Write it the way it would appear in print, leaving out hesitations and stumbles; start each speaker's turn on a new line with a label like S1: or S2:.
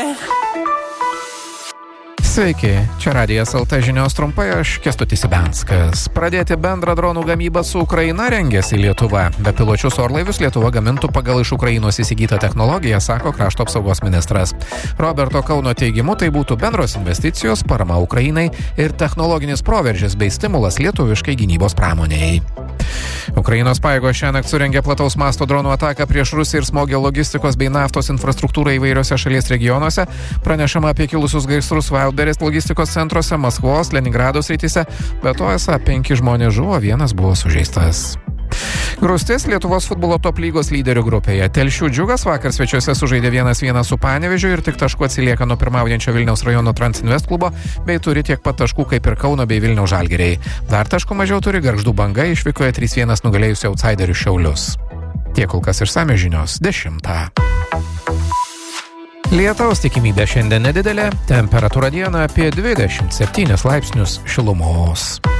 S1: Sveiki, čia Radijas LT žinios trumpai, aš Kęstutis Ibenskas. Pradėti bendrą dronų gamybą su Ukraina rengiasi Lietuva. Bepiločius orlaivius Lietuva gamintų pagal iš Ukrainos įsigytą technologiją, sako krašto apsaugos ministras. Roberto Kauno teigimu, tai būtų bendros investicijos, parama Ukrainai ir technologinis proveržis bei stimulas lietuviškai gynybos pramonėjai. Ukrainos pajėgos šiąnakt surengė plataus masto dronų ataką prieš Rusiją ir smogė logistikos bei naftos infrastruktūrą įvairiose šalies regionuose. Pranešama apie kilusius gaisrus Wildberries logistikos centruose, Maskvos, Leningrado srityse, bet to esą 5 žmonės žuvo, 1 buvo sužeistas. Grūstis Lietuvos futbolo top lygos lyderių grupėje. Telšių Džiugas vakar svečiuose sužaidė 1-1 su Panevėžiu ir tik tašku atsilieka nuo pirmaujančio Vilniaus rajono Transinvest klubo, bei turi tiek pat taškų kaip ir Kauno bei Vilniaus Žalgiriai. Dar taškų mažiau turi Gargždų Banga, išvykoje 3-1 nugalėjusi outsiderių Šiaulius. Tiek kol kas išsamios žinios 10. Lietaus tikimybė šiandien nedidelė, temperatūra dieną apie 27 laipsnius šilumos.